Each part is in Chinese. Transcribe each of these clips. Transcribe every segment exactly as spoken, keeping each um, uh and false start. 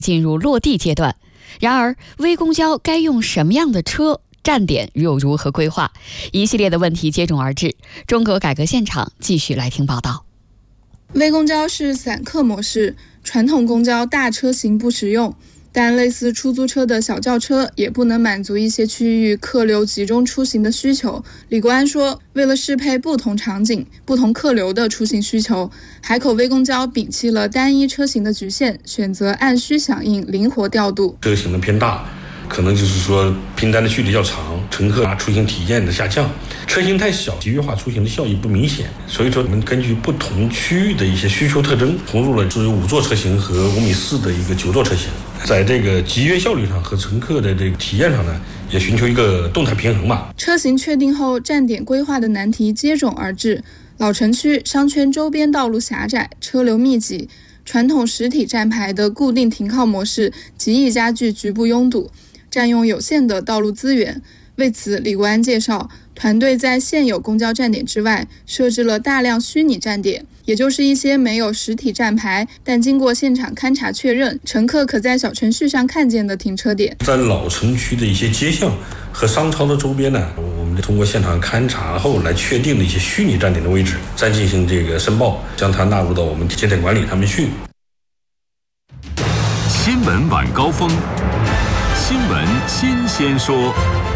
进入落地阶段。然而，微公交该用什么样的车？站点又如何规划？一系列的问题接踵而至。中国改革现场继续来听报道。 微公交是散客模式，传统公交大车型不实用，但类似出租车的小轿车也不能满足一些区域客流集中出行的需求。李国安说，为了适配不同场景、不同客流的出行需求，海口微公交摒弃了单一车型的局限，选择按需响应，灵活调度。 车型的偏大，可能就是说拼单的距离较长，乘客出行体验的下降；车型太小，集约化出行的效益不明显。所以说，我们根据不同区域的一些需求特征，投入了只有五座车型和五米四的一个九座车型。在这个集约效率上和乘客的这个体验上呢，也寻求一个动态平衡嘛。 车型确定后，站点规划的难题接踵而至。老城区商圈周边道路狭窄，车流密集，传统实体站牌的固定停靠模式极易加剧局部拥堵，占用有限的道路资源。为此，李国安介绍，团队在现有公交站点之外设置了大量虚拟站点，也就是一些没有实体站牌，但经过现场勘查确认，乘客可在小程序上看见的停车点。 在老城区的一些街巷和商超的周边呢，我们通过现场勘查后来确定的一些虚拟站点的位置，再进行这个申报，将它纳入到我们节点管理上面去。 新闻晚高峰，新闻新鲜说。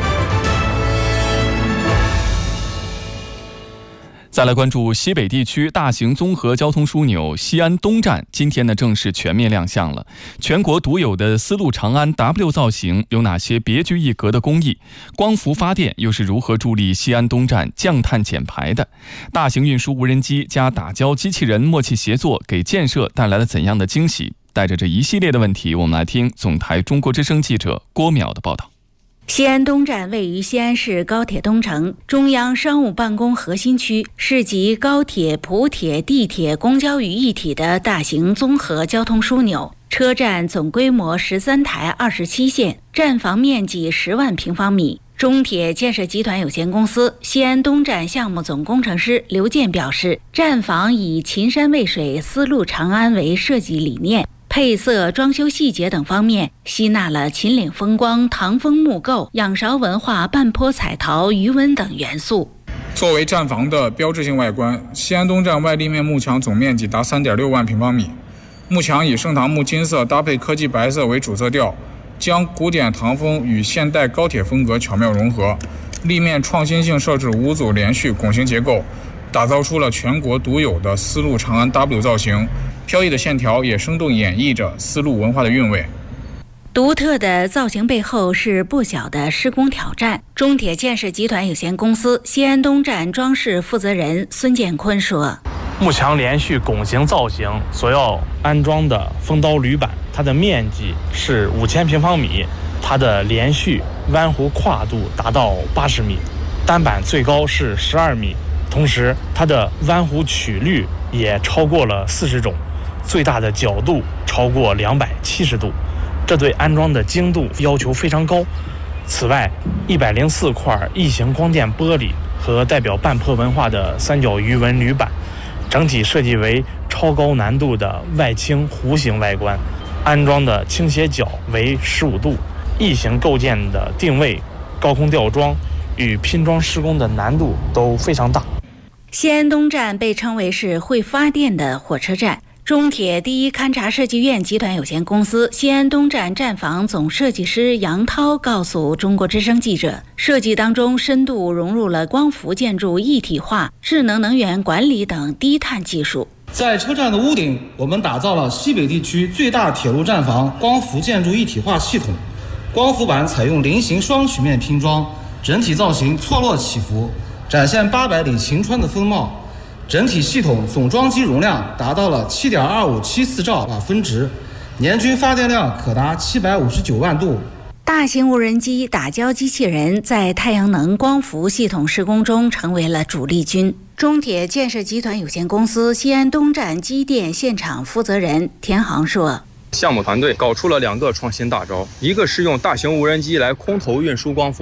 再来关注西北地区大型综合交通枢纽西安东站，今天呢正式全面亮相了。全国独有的丝路长安 W 造型有哪些别具一格的工艺？光伏发电又是如何助力西安东站降碳减排的？大型运输无人机加打胶机器人默契协作，给建设带来了怎样的惊喜？带着这一系列的问题，我们来听总台中国之声记者郭淼的报道。 西安东站位于西安市高铁东城中央商务办公核心区，是集高铁、普铁、地铁、公交于一体的大型综合交通枢纽。车站总规模十三台二十七线，站房面积十万平方米。中铁建设集团有限公司西安东站项目总工程师刘健表示，站房以秦山渭水、丝路长安为设计理念，配色、装修细节等方面吸纳了秦岭风光、唐风木构、仰韶文化、半坡彩陶、余纹等元素。 作为站房的标志性外观，西安东站外立面幕墙总面积达 三点六万平方米，幕墙以盛唐木金色搭配科技白色为主色调，将古典唐风与现代高铁风格巧妙融合。立面创新性设置五组连续拱形结构，打造出了全国独有的丝路长安 W 造型，飘逸的线条也生动演绎着丝路文化的韵味。 独特的造型背后是不小的施工挑战。中铁建设集团有限公司西安东站装饰负责人孙建坤说， 幕墙连续拱形造型所要安装的风刀铝板，它的面积是五千平方米，它的连续弯弧跨度达到八十米，单板最高是十二米，同时它的弯弧曲率也超过了四十种，最大的角度超过两百七十度，这对安装的精度要求非常高。此外，一百零四块异形光电玻璃和代表半坡文化的三角鱼纹铝板，整体设计为超高难度的外倾弧形外观，安装的倾斜角为十五度，异形构件的定位、高空吊装与拼装施工的难度都非常大。 西安东站被称为是会发电的火车站。中铁第一勘察设计院集团有限公司西安东站站房总设计师杨涛告诉中国之声记者，设计当中深度融入了光伏建筑一体化、智能能源管理等低碳技术。 在车站的屋顶，我们打造了西北地区最大铁路站房光伏建筑一体化系统，光伏板采用菱形双曲面拼装，整体造型错落起伏，展现八百里晴川的风貌。整体系统总装机容量达到了 七点二五七四兆瓦分值，年均发电量可达七百五十九万度。 大型无人机打胶机器人在太阳能光伏系统施工中成为了主力军。中铁建设集团有限公司西安东站机电现场负责人田航说， 项目团队搞出了两个创新大招，一个是用大型无人机来空投运输光伏板，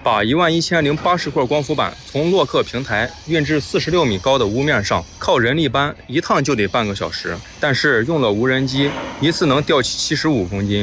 把一万一千零八十块光伏板从洛克平台运至四十六米高的屋面上，靠人力搬一趟就得半个小时，但是用了无人机，一次能吊起七十五公斤。